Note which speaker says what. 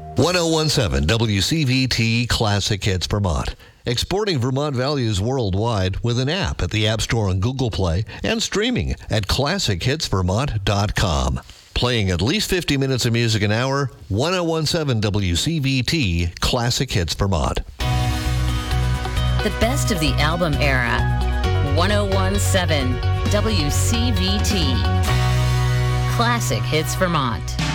Speaker 1: 1017 WCVT Classic Hits Vermont. Exporting Vermont values worldwide with an app at the App Store and Google Play and streaming at ClassicHitsVermont.com. Playing at least 50 minutes of music an hour, 1017 WCVT Classic Hits Vermont.
Speaker 2: The best of the album era. 1017 WCVT Classic Hits Vermont.